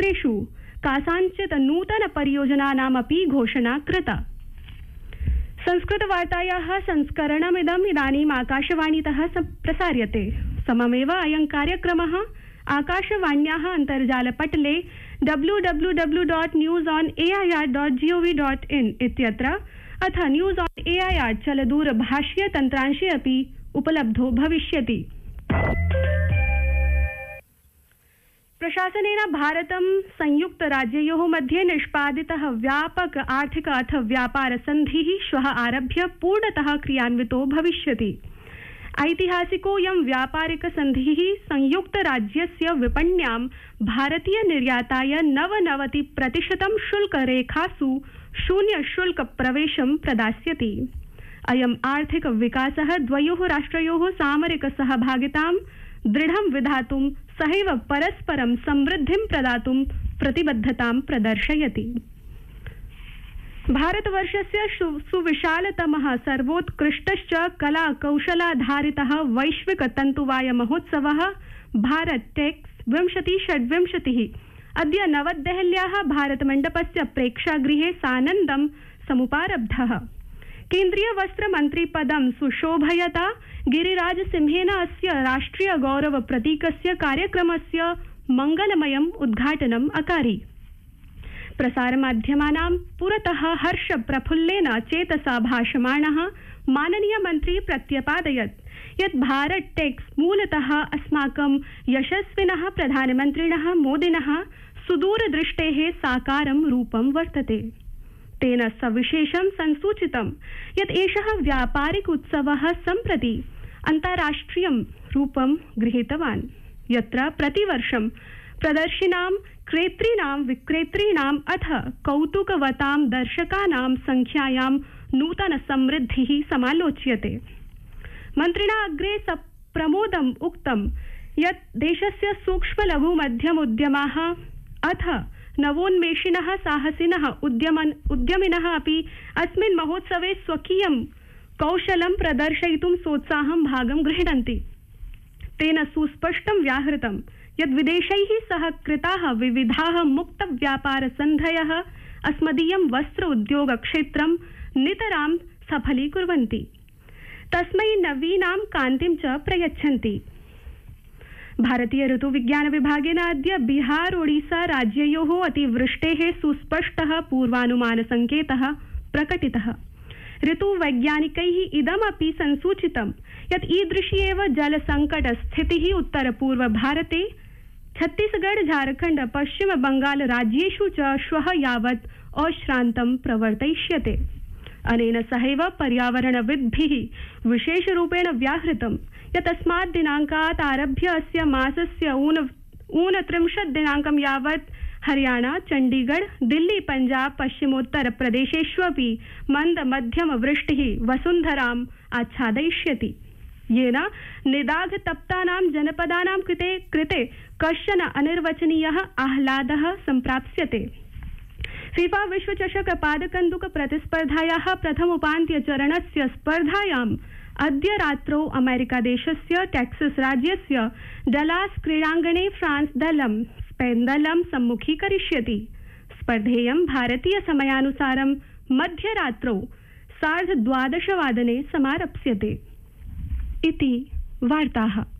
क्षेत्रेषु कासाञ्चित् नूतन परियोजनानामपि घोषणा कृता। संस्कृतवार्तायाः संस्करणमिदम् इदानीम् आकाशवाणीतः प्रसार्यते। सममेव अयं कार्यक्रमः आकाशवाण्याः अन्तर्जालपटले www.newsonair.gov.in इत्यत्र अथ न्यूज़ ऑन एआईआर चलदूरभाषीय तन्त्रांशे अपि उपलब्धो भविष्यति। प्रशासनेन भारतं संयुक्तराज्ययोः मध्ये निष्पादितः व्यापक आर्थिक अथ व्यापार सन्धिः श्वः आरभ्य पूर्णतः क्रियान्वितो भविष्यति। ऐतिहासिकोऽयं व्यापारिक सन्धिः संयुक्तराज्यस्य विपण्यां भारतीय निर्याताय 99% शुल्करेखासु शून्य शुल्क प्रवेशं प्रदास्यति। अयम् आर्थिक विकासः द्वयोः राष्ट्रयोः सामरिक सहभागितां दृढं विधातुं सहैव परस्परं समृद्धिं प्रदातुं प्रतिबद्धतां प्रदर्शयति। भारतवर्षस्य सुविशालतमः सर्वोत्कृष्टश्च कला कौशलाधारितः वैश्विक तन्तुवाय महोत्सवः भारत टेक्स 2026 अद्य नवदेहल्याः भारतमण्डपस्य प्रेक्षागृहे सानन्दं समुपारब्धः। केन्द्रीय वस्त्रमन्त्रिपदं सुशोभयता गिरिराजसिंहेन अस्य राष्ट्रिय गौरव प्रतीकस्य कार्यक्रमस्य मंगलमयम् उद्घाटनम् अकारि। प्रसारमाध्यमानां पुरतः हर्ष प्रफुल्लेन चेतसा भाषमाणः माननीय मन्त्री प्रत्यपादयत् यत् भारत टेक्स मूलतः अस्माकं यशस्विनः प्रधानमन्त्रिणः मोदिनः सुदूरदृष्टेः साकारं रूपं वर्तते। तेन सविशेषं संसूचितं यत् एषः व्यापारिक उत्सवः सम्प्रति अन्ताराष्ट्रियं रूपं गृहीतवान्, यत्र प्रतिवर्षं प्रदर्शिनां क्रेतॄणां विक्रेतॄणाम् अथ कौतुकवतां दर्शकानां संख्यायां नूतन समृद्धिः समालोच्यते। मन्त्रिणा अग्रे सप्रमोदम् उक्तं यत् देशस्य सूक्ष्म लघु मध्यम उद्यमाः अथ नवोन्मेषिणः साहसिनः उद्यमिनः अपि अस्मिन् महोत्सवे स्वकीयं कौशलं प्रदर्शयितुं सोत्साहं भागं गृह्णन्ति। तेन सुस्पष्टं व्याहृतं यत् विदेशैः सह कृताः विविधाः मुक्त व्यापार सन्धयः अस्मदीयं वस्त्र उद्योग क्षेत्रं नितरां सफलीकुर्वन्ति, तस्मै नवीनां कान्तिं च प्रयच्छन्ति। भारतीय ऋतुविज्ञान विभागेन अद्य बिहार ओडिशा राज्ययोः अतिवृष्टेः सुस्पष्टः पूर्वानुमान संकेतः प्रकटितः। ऋतुवैज्ञानिकैः इदमपि संसूचितं यत् ईदृशी एव जलसङ्कट स्थितिः उत्तरपूर्व भारते छत्तीसगढ़ झारखण्ड पश्चिम बंगाल राज्येषु च श्वः यावत् अश्रान्तं प्रवर्तयिष्यते। अनेन सहैव पर्यावरणविद्भिः विशेषरूपेण व्याहृतं यत् अस्मात् दिनाङ्कात् आरभ्य अस्य मासस्य 29 दिनाङ्कं यावत् हरियाणा, चण्डीगढ़, दिल्ली, पञ्जाब, पश्चिमोत्तर प्रदेशेष्वपि मन्द मध्यम वृष्टिः वसुन्धराम् आच्छादयिष्यति, येन निदाघतप्तानां जनपदानां कृते कश्चन अनिर्वचनीयः आह्लादः सम्प्राप्स्यते। फीफा विश्वचषक पादकन्दुक प्रतिस्पर्धायाः प्रथमोपान्त्यचरणस्य स्पर्धायाम् अद्य रात्रौ अमेरिका देशस्य टेक्सास राज्यस्य डलास क्रीडाङ्गणे फ्रांस दलं स्पेन दलं सम्मुखीकरिष्यति। स्पर्धेयं भारतीय समयानुसारं मध्यरात्रौ 12:30 समारप्स्यते। इति वार्ताः।